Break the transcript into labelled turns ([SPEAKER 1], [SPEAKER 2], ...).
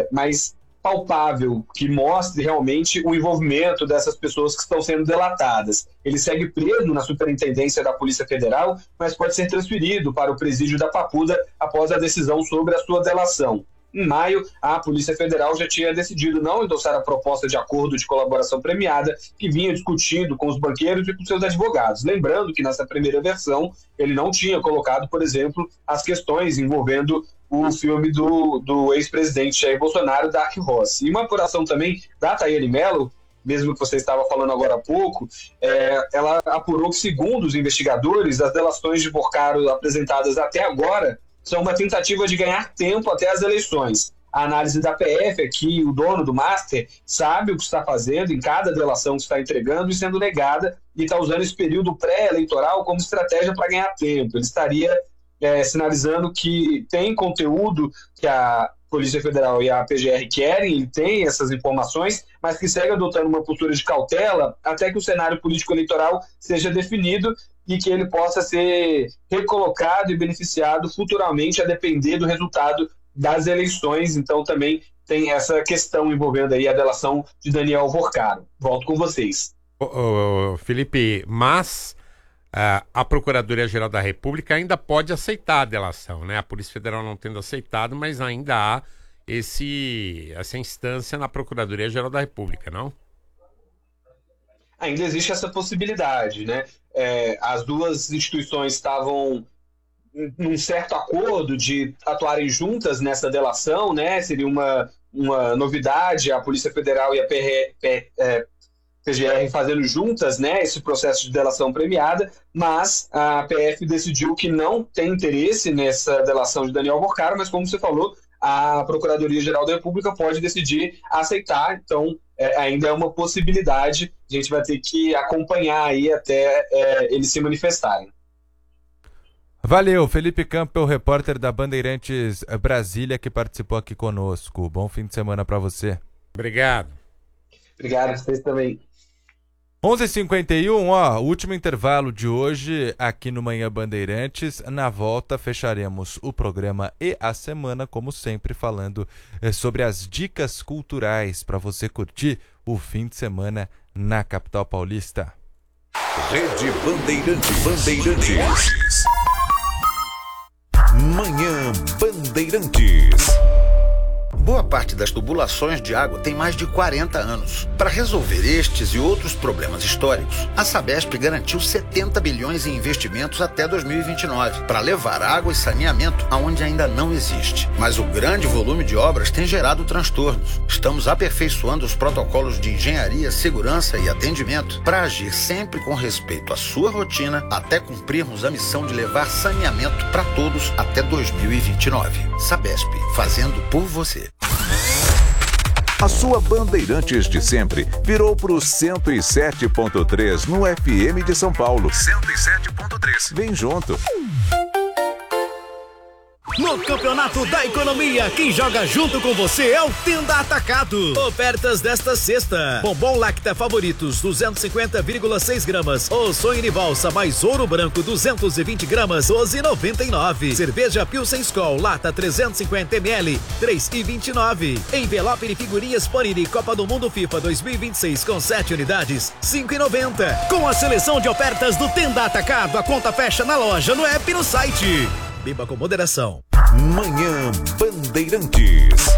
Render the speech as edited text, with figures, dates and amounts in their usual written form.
[SPEAKER 1] mais palpável, que mostre realmente o envolvimento dessas pessoas que estão sendo delatadas. Ele segue preso na Superintendência da Polícia Federal, mas pode ser transferido para o presídio da Papuda após a decisão sobre a sua delação. Em maio, a Polícia Federal já tinha decidido não endossar a proposta de acordo de colaboração premiada que vinha discutindo com os banqueiros e com seus advogados. Lembrando que nessa primeira versão ele não tinha colocado, por exemplo, as questões envolvendo o filme do ex-presidente Jair Bolsonaro, Dark Horse. E uma apuração também da Tayane Mello, mesmo que você estava falando agora há pouco, ela apurou que, segundo os investigadores, as delações de Porcaro apresentadas até agora são uma tentativa de ganhar tempo até as eleições. A análise da PF é que o dono do Master sabe o que está fazendo em cada delação que está entregando e sendo negada, e está usando esse período pré-eleitoral como estratégia para ganhar tempo. Ele estaria sinalizando que tem conteúdo que a Polícia Federal e a PGR querem, ele tem essas informações, mas que segue adotando uma postura de cautela até que o cenário político-eleitoral seja definido e que ele possa ser recolocado e beneficiado futuramente a depender do resultado das eleições. Então também tem essa questão envolvendo aí a delação de Daniel Porcaro. Volto com vocês.
[SPEAKER 2] Felipe, mas a Procuradoria-Geral da República ainda pode aceitar a delação, né? A Polícia Federal não tendo aceitado, mas ainda há essa instância na Procuradoria-Geral da República, não?
[SPEAKER 1] Ainda existe essa possibilidade, né? As duas instituições estavam num certo acordo de atuarem juntas nessa delação, né? Seria uma novidade a Polícia Federal e a PGR fazendo juntas, né, esse processo de delação premiada, mas a PF decidiu que não tem interesse nessa delação de Daniel Porcaro, mas como você falou, a Procuradoria-Geral da República pode decidir aceitar, então ainda é uma possibilidade, a gente vai ter que acompanhar aí até eles se manifestarem.
[SPEAKER 3] Valeu, Felipe Campbell, repórter da Bandeirantes Brasília, que participou aqui conosco. Bom fim de semana para você.
[SPEAKER 2] Obrigado.
[SPEAKER 1] Obrigado, vocês também.
[SPEAKER 3] 11h51, último intervalo de hoje aqui no Manhã Bandeirantes. Na volta fecharemos o programa e a semana, como sempre, falando sobre as dicas culturais para você curtir o fim de semana na capital paulista.
[SPEAKER 4] Rede Bandeirantes. Manhã Bandeirantes.
[SPEAKER 5] Boa parte das tubulações de água tem mais de 40 anos. Para resolver estes e outros problemas históricos, a Sabesp garantiu 70 bilhões em investimentos até 2029 para levar água e saneamento aonde ainda não existe. Mas o grande volume de obras tem gerado transtornos. Estamos aperfeiçoando os protocolos de engenharia, segurança e atendimento para agir sempre com respeito à sua rotina até cumprirmos a missão de levar saneamento para todos até 2029. Sabesp, fazendo por você.
[SPEAKER 4] A sua Bandeirantes de sempre virou pro 107.3 no FM de São Paulo. 107.3. Vem junto.
[SPEAKER 6] No Campeonato da Economia, quem joga junto com você é o Tenda Atacado. Ofertas desta sexta: bombom Lacta Favoritos 250,6 gramas ou sonho de valsa mais ouro branco 220 gramas 12,99. Cerveja Pilsen Skol lata 350 ml 3,29. Envelope de figurinhas Panini Copa do Mundo FIFA 2026 com 7 unidades 5,90. Com a seleção de ofertas do Tenda Atacado, a conta fecha na loja, no app e no site. Beba com moderação.
[SPEAKER 4] Manhã Bandeirantes.